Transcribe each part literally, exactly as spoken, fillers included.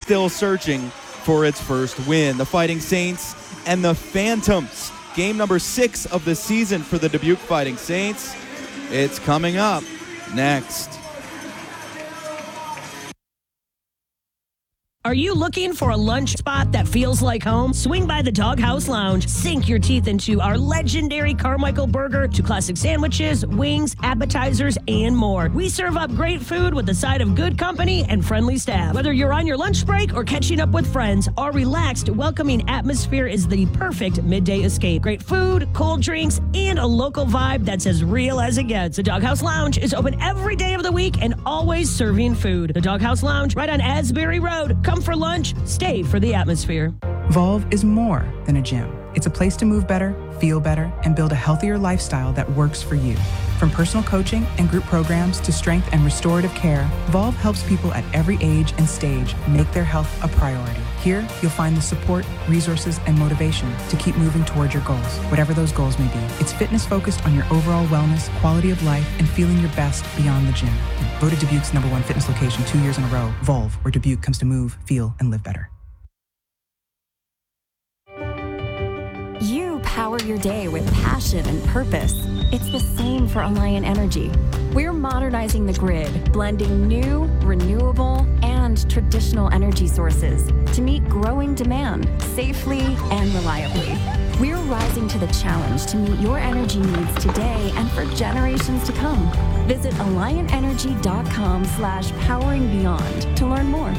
still searching for its first win. The Fighting Saints and the Phantoms. Game number six of the season for the Dubuque Fighting Saints. It's coming up next. Are you looking for a lunch spot that feels like home? Swing by the Doghouse Lounge. Sink your teeth into our legendary Carmichael burger to classic sandwiches, wings, appetizers, and more. We serve up great food with a side of good company and friendly staff. Whether you're on your lunch break or catching up with friends, our relaxed, welcoming atmosphere is the perfect midday escape. Great food, cold drinks, and a local vibe that's as real as it gets. The Doghouse Lounge is open every day of the week and always serving food. The Doghouse Lounge, right on Asbury Road. Come for lunch, stay for the atmosphere. Volve is more than a gym. It's a place to move better, feel better, and build a healthier lifestyle that works for you. From personal coaching and group programs to strength and restorative care, Volve helps people at every age and stage make their health a priority. Here, you'll find the support, resources, and motivation to keep moving toward your goals, whatever those goals may be. It's fitness focused on your overall wellness, quality of life, and feeling your best beyond the gym. Voted Dubuque's number one fitness location two years in a row, Volve, where Dubuque comes to move, feel, and live better. You power your day with passion and purpose. It's the same for Alliant Energy. We're modernizing the grid, blending new, renewable, and traditional energy sources to meet growing demand safely and reliably. We're rising to the challenge to meet your energy needs today and for generations to come. Visit alliant energy dot com slash powering beyond to learn more.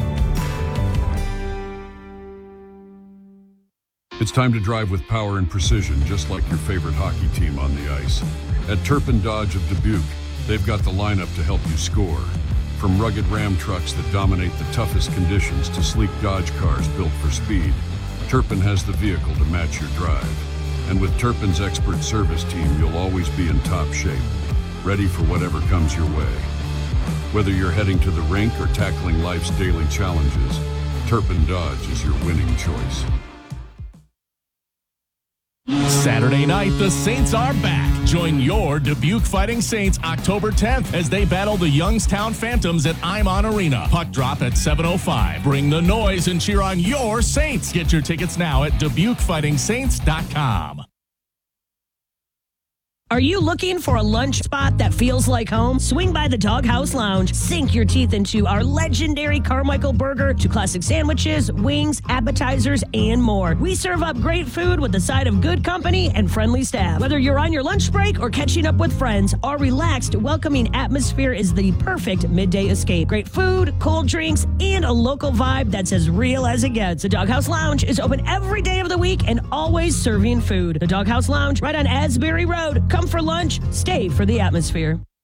It's time to drive with power and precision, just like your favorite hockey team on the ice. At Turpin Dodge of Dubuque, they've got the lineup to help you score. From rugged Ram trucks that dominate the toughest conditions to sleek Dodge cars built for speed, Turpin has the vehicle to match your drive. And with Turpin's expert service team, you'll always be in top shape, ready for whatever comes your way. Whether you're heading to the rink or tackling life's daily challenges, Turpin Dodge is your winning choice. Saturday night, the Saints are back. Join your Dubuque Fighting Saints October tenth as they battle the Youngstown Phantoms at Imon Arena. Puck drop at seven oh five. Bring the noise and cheer on your Saints. Get your tickets now at dubuque fighting saints dot com. Are you looking for a lunch spot that feels like home? Swing by the Doghouse Lounge. Sink your teeth into our legendary Carmichael burger to classic sandwiches, wings, appetizers, and more. We serve up great food with a side of good company and friendly staff. Whether you're on your lunch break or catching up with friends, our relaxed, welcoming atmosphere is the perfect midday escape. Great food, cold drinks, and a local vibe that's as real as it gets. The Doghouse Lounge is open every day of the week and always serving food. The Doghouse Lounge, right on Asbury Road. Come for lunch, stay for the atmosphere.